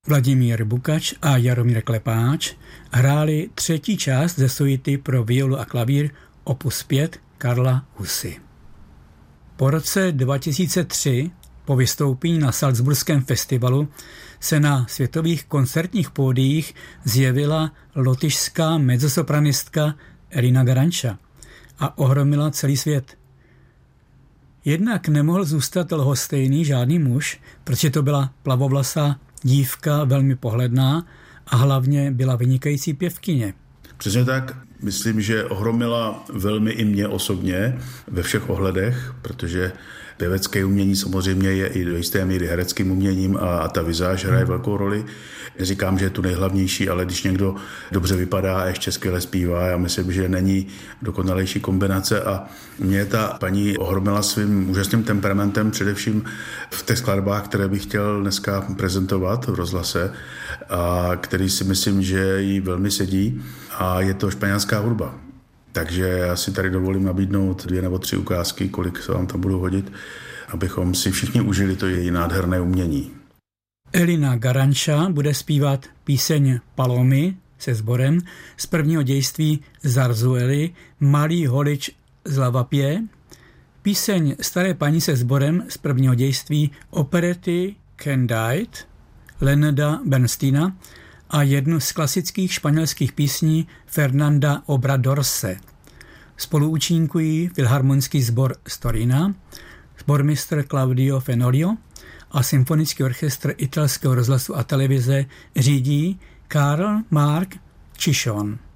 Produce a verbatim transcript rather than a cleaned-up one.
Vladimír Bukač a Jaromír Klepáč hráli třetí část ze suity pro violu a klavír opus pět Karla Husy. Po roce dva tisíce tři, po vystoupení na Salzburském festivalu, se na světových koncertních pódiích zjevila lotyšská mezzosopranistka Elina Garanča a ohromila celý svět. Jednak nemohl zůstat lhostejný žádný muž, protože to byla plavovlasá dívka, velmi pohledná a hlavně byla vynikající pěvkyně. Přesně tak. Myslím, že ohromila velmi i mě osobně ve všech ohledech, protože pěvecké umění samozřejmě je i do jisté míry hereckým uměním a ta vizáž hraje velkou roli. Neříkám, že je tu nejhlavnější, ale když někdo dobře vypadá a ještě skvěle zpívá, já myslím, že není dokonalejší kombinace a mě ta paní ohromila svým úžasným temperamentem, především v těch skladbách, které bych chtěl dneska prezentovat v rozhlase a který si myslím, že jí velmi sedí a je to španělská hudba. Takže já si tady dovolím nabídnout dvě nebo tři ukázky, kolik se vám tam budou hodit, abychom si všichni užili to její nádherné umění. Elina Garanča bude zpívat píseň Palomy se sborem z prvního dějství Zarzuely Malý holič z Lavapie, píseň Staré paní se sborem z prvního dějství operety Candide Leonarda Bernsteina a jednu z klasických španělských písní Fernanda Obradorse. Spolu účinkují Filharmonický sbor Storina, sbormistr Claudio Fenolio a symfonický orchestr italského rozhlasu a televize řídí Karl Mark Cichon.